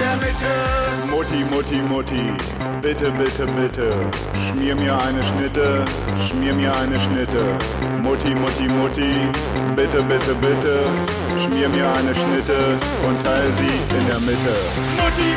der Mitte. Mutti, Mutti, Mutti, bitte, bitte, bitte, schmier mir eine Schnitte, schmier mir eine Schnitte. Mutti, Mutti, Mutti, bitte, bitte, bitte, schmier mir eine Schnitte und teil sie in der Mitte. Mutti,